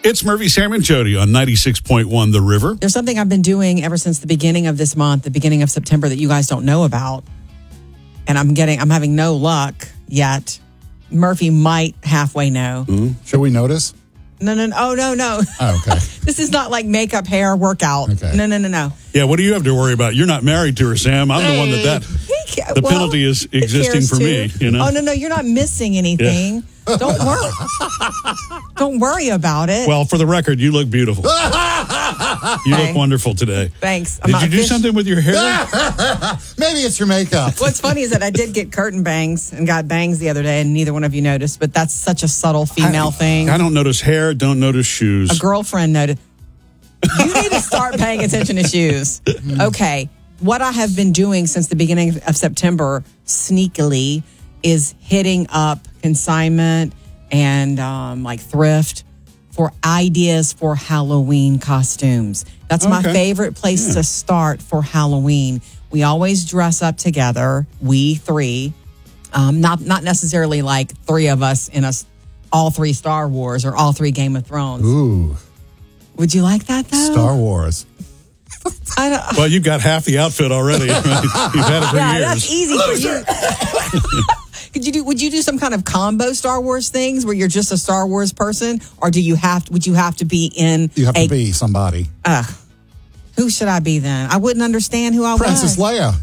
It's Murphy, Sam, and Jody on 96.1 The River. There's something I've been doing ever since the beginning of this month, the beginning of September, that you guys don't know about. And I'm having no luck yet. Murphy might halfway know. Mm-hmm. Should we notice? No. Oh, no. Oh, okay. This is not like makeup, hair, workout. Okay. No. Yeah, what do you have to worry about? You're not married to her, Sam. I'm the one that the penalty is existing for me. You know? Oh, no, you're not missing anything. Yeah. Don't worry. Don't worry about it. Well, for the record, you look beautiful. You look wonderful today. Thanks. Did you do something with your hair? Maybe it's your makeup. What's funny is that I did get curtain bangs and got bangs the other day, and neither one of you noticed, but that's such a subtle female thing. I don't notice hair, don't notice shoes. A girlfriend noticed. You need to start paying attention to shoes. Okay. What I have been doing since the beginning of September, sneakily, is hitting up consignment and like thrift for ideas for Halloween costumes. That's my favorite place to start for Halloween. We always dress up together, we three. Not necessarily like three of us in all three Star Wars or all three Game of Thrones. Ooh. Would you like that, though? Star Wars. Well, you've got half the outfit already. You've had it for years. That's easy for you. Would you do some kind of combo Star Wars things where you're just a Star Wars person, or would you have to be in? You have to be somebody. Who should I be then? I wouldn't understand who I was. Princess Leia.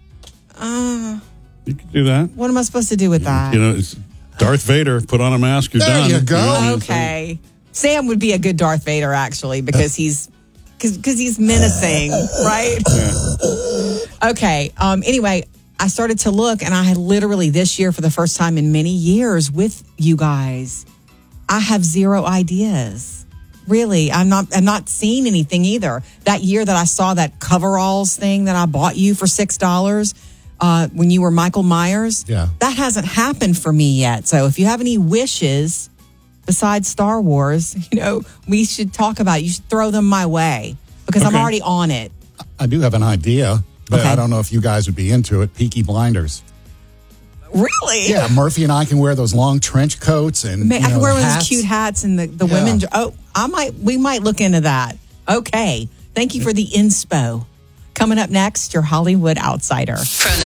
You could do that. What am I supposed to do with that? You know, it's Darth Vader. Put on a mask. You're done. There you go. Okay. Sam would be a good Darth Vader, actually, because he's menacing, right? Yeah. Okay. Anyway, I started to look, and I had literally this year, for the first time in many years with you guys, I have zero ideas. Really, I'm not seeing anything either. That year that I saw that coveralls thing that I bought you for $6 when you were Michael Myers, that hasn't happened for me yet. So if you have any wishes besides Star Wars, we should talk about it. You should throw them my way because I'm already on it. I do have an idea, but I don't know if you guys would be into it. Peaky Blinders. Really? Yeah, Murphy and I can wear those long trench coats and I can wear one of those cute hats and the women. Oh, we might look into that. Okay. Thank you for the inspo. Coming up next, your Hollywood Outsider.